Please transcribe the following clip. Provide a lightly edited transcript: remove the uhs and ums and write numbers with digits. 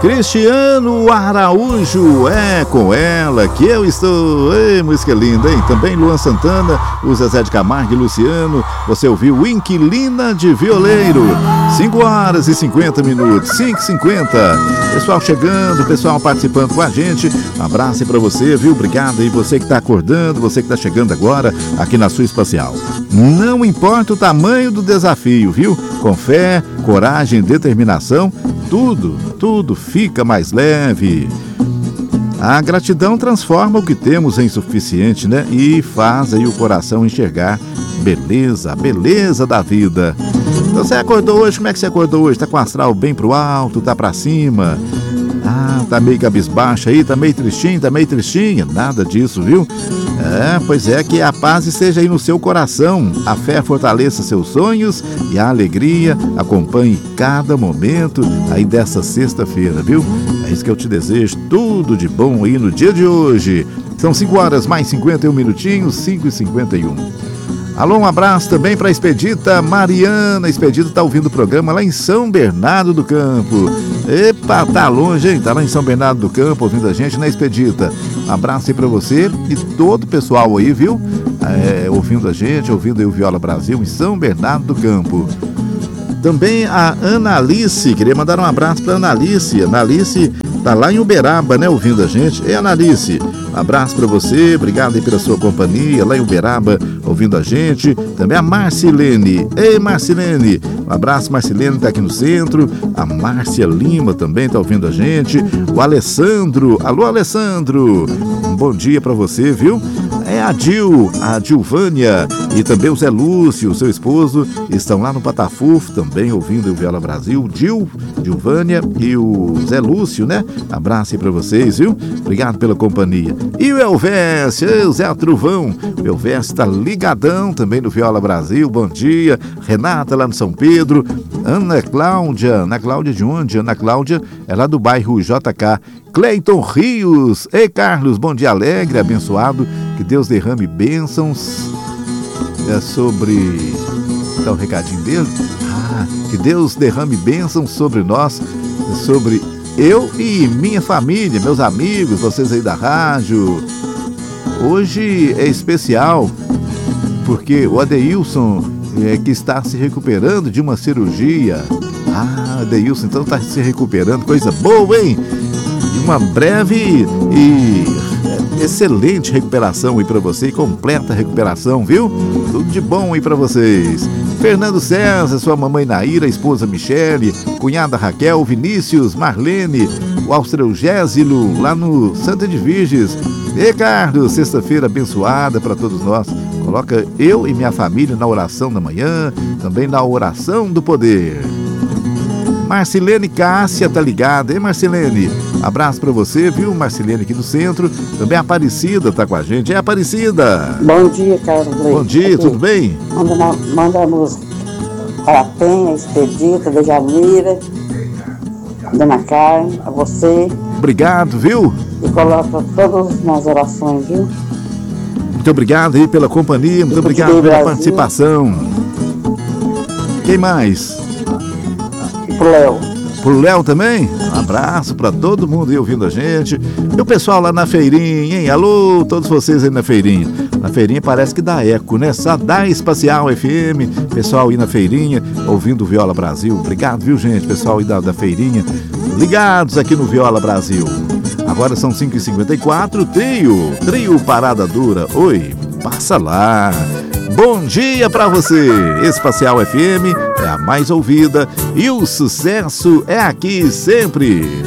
Cristiano Araújo, é com ela que eu estou. Ei, música linda, hein? Também Luan Santana, o Zezé de Camargo e Luciano. Você ouviu Inquilina de Violeiro. 5h50, 5h50. Pessoal chegando, pessoal participando com a gente. Um abraço aí pra você, viu? Obrigado aí, você que tá acordando, você que tá chegando agora aqui na sua Espacial. Não importa o tamanho do desafio, viu? Com fé, coragem, determinação, tudo fica mais leve. A gratidão transforma o que temos em suficiente, né? E faz aí o coração enxergar a beleza da vida. Então você acordou hoje, como é que você acordou hoje? Tá com o astral bem pro alto, tá pra cima? Tá meio cabisbaixo aí, tá meio tristinha? Nada disso, viu? Pois é, que a paz esteja aí no seu coração, a fé fortaleça seus sonhos e a alegria acompanhe cada momento aí dessa sexta-feira, viu? É isso que eu te desejo, tudo de bom aí no dia de hoje. São 5h51, 5h51. Alô, um abraço também para a Expedita Mariana. A Expedita tá ouvindo o programa lá em São Bernardo do Campo. Epa, tá longe, hein? Tá lá em São Bernardo do Campo ouvindo a gente, né, Expedita? Um abraço aí para você e todo o pessoal aí, viu? Ouvindo a gente, ouvindo aí o Viola Brasil em São Bernardo do Campo. Também a Analice, queria mandar um abraço para Analice. Analice tá lá em Uberaba, né, ouvindo a gente. Ei, Analice, um abraço para você, obrigado aí pela sua companhia, lá em Uberaba, ouvindo a gente. Também a Marcilene. Ei, Marcilene, um abraço, Marcilene, tá aqui no centro. A Márcia Lima também tá ouvindo a gente. O Alessandro, alô, Alessandro, um bom dia para você, viu? A Dilvânia e também o Zé Lúcio, seu esposo, estão lá no Patafufo também ouvindo o Viola Brasil. Dilvânia e o Zé Lúcio, né? Abraço aí pra vocês, viu? Obrigado pela companhia. E o Elvésio, o Zé Truvão. O Elvésio tá ligadão também no Viola Brasil. Bom dia. Renata lá no São Pedro. Ana Cláudia de onde? Ana Cláudia é lá do bairro JK. Cleiton Rios. Ei, Carlos, bom dia alegre, abençoado. Que Deus derrame bênçãos. Dá um recadinho dele. Que Deus derrame bênçãos sobre nós, sobre eu e minha família, meus amigos, vocês aí da rádio. Hoje é especial porque o Adeilson que está se recuperando de uma cirurgia. Adeilson então está se recuperando, coisa boa, hein? E uma breve e excelente recuperação aí para você, completa recuperação, viu? Tudo de bom aí para vocês. Fernando César, sua mamãe Naíra, esposa Michele, cunhada Raquel, Vinícius, Marlene, o Austrelgésilo, lá no Santa de Virges. E Carlos, sexta-feira abençoada para todos nós. Coloca eu e minha família na oração da manhã, também na oração do poder. Marcilene Cássia tá ligada, hein, Marcilene? Abraço pra você, viu, Marcilene, aqui do centro. Também a Aparecida tá com a gente. É, Aparecida? Bom dia, Carlos. Bom dia, tudo bem? Manda a música para a Penha, Expedita, Dejamira, Dona Carmen, a você. Obrigado, viu? E coloca todas nas orações, viu? Muito obrigado aí pela companhia, muito obrigado pela participação. Quem mais? Pro Léo. Pro Léo também? Um abraço pra todo mundo aí ouvindo a gente. E o pessoal lá na feirinha, hein? Alô, todos vocês aí na feirinha. Na feirinha parece que dá eco, né? Só dá Espacial FM. Pessoal aí na feirinha, ouvindo o Viola Brasil. Obrigado, viu, gente? Pessoal aí da feirinha, ligados aqui no Viola Brasil. Agora são 5h54, Trio Parada Dura. Oi, passa lá. Bom dia pra você. Espacial FM é a mais ouvida e o sucesso é aqui sempre.